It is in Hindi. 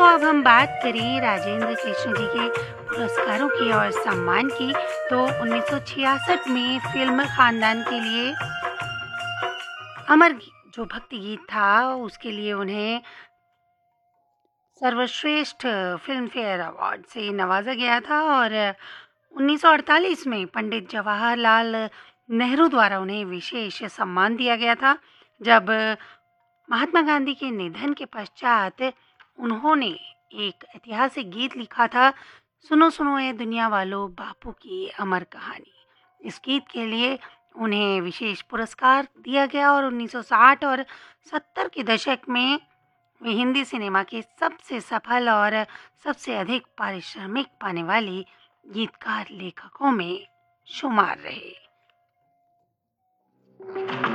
तो अब हम बात करें राजेंद्र कृष्ण जी के पुरस्कारों की और सम्मान की, तो 1966 में फिल्म खानदान के लिए जो भक्ति गीत था उसके लिए उन्हें सर्वश्रेष्ठ फिल्म फेयर अवार्ड से नवाजा गया था। और 1948 में पंडित जवाहरलाल नेहरू द्वारा उन्हें विशेष सम्मान दिया गया था, जब महात्मा गांधी के निधन के पश्चात उन्होंने एक ऐतिहासिक गीत लिखा था, सुनो सुनो ए दुनिया वालों बापू की अमर कहानी। इस गीत के लिए उन्हें विशेष पुरस्कार दिया गया और 1960 और 70 के दशक में वे हिंदी सिनेमा के सबसे सफल और सबसे अधिक पारिश्रमिक पाने वाले गीतकार लेखकों में शुमार रहे।